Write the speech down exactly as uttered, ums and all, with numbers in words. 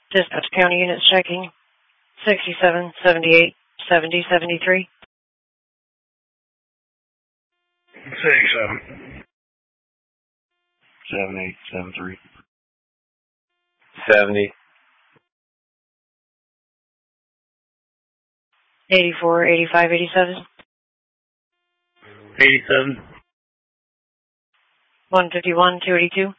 Dispatch County units checking. sixty-seven, seventy-eight, seventy, seventy-three. sixty-seven. seven eight seven three. seventy. eighty-four, eighty-five, eighty-seven. eighty-seven. one fifty-one, two eighty-two.